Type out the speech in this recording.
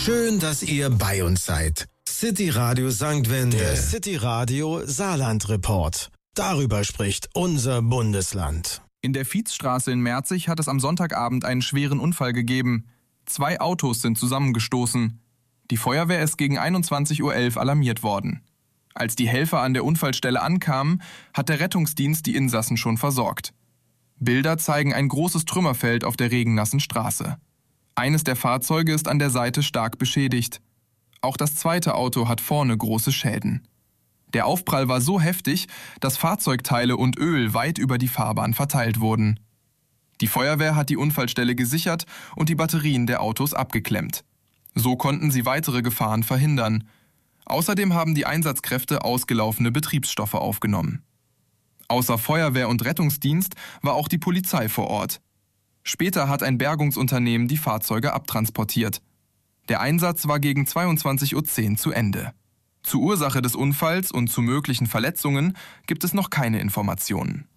Schön, dass ihr bei uns seid. City Radio St. Wende. Der City Radio Saarland Report. Darüber spricht unser Bundesland. In der Viezstraße in Merzig hat es am Sonntagabend einen schweren Unfall gegeben. 2 Autos sind zusammengestoßen. Die Feuerwehr ist gegen 21:11 Uhr alarmiert worden. Als die Helfer an der Unfallstelle ankamen, hat der Rettungsdienst die Insassen schon versorgt. Bilder zeigen ein großes Trümmerfeld auf der regennassen Straße. Eines der Fahrzeuge ist an der Seite stark beschädigt. Auch das zweite Auto hat vorne große Schäden. Der Aufprall war so heftig, dass Fahrzeugteile und Öl weit über die Fahrbahn verteilt wurden. Die Feuerwehr hat die Unfallstelle gesichert und die Batterien der Autos abgeklemmt. So konnten sie weitere Gefahren verhindern. Außerdem haben die Einsatzkräfte ausgelaufene Betriebsstoffe aufgenommen. Außer Feuerwehr und Rettungsdienst war auch die Polizei vor Ort. Später hat ein Bergungsunternehmen die Fahrzeuge abtransportiert. Der Einsatz war gegen 22:10 Uhr zu Ende. Zur Ursache des Unfalls und zu möglichen Verletzungen gibt es noch keine Informationen.